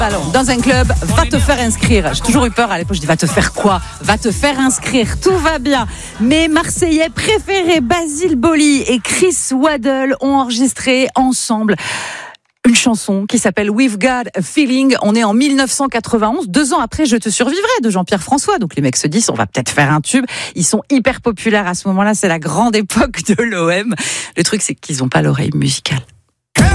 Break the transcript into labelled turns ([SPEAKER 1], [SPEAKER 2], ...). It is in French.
[SPEAKER 1] ballon dans un club, va te faire inscrire. J'ai toujours eu peur à l'époque, je dis va te faire quoi? Va te faire inscrire, tout va bien. Mes Marseillais préférés, Basile Boli et Chris Waddle, ont enregistré ensemble une chanson qui s'appelle We've Got a Feeling. On est en 1991, 2 ans après Je te survivrai de Jean-Pierre François. Donc les mecs se disent on va peut-être faire un tube. Ils sont hyper populaires à ce moment-là, c'est la grande époque de l'OM. Le truc c'est qu'ils n'ont pas l'oreille musicale.